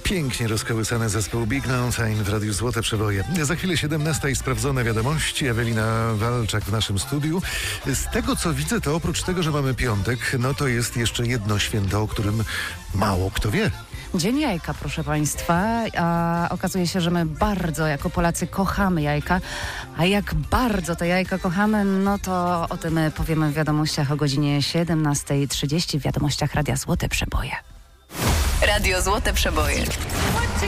Pięknie rozkołysany zespół Big Mountain w Radiu Złote Przeboje. Za chwilę 17 i sprawdzone wiadomości. Ewelina Walczak w naszym studiu. Z tego co widzę, to oprócz tego, że mamy piątek, no to jest jeszcze jedno święto, o którym mało kto wie. Dzień jajka, proszę Państwa. A okazuje się, że my bardzo jako Polacy kochamy jajka. A jak bardzo te jajka kochamy, no to o tym powiemy w wiadomościach o godzinie 17:30 w wiadomościach Radia Złote Przeboje. Radio Złote Przeboje.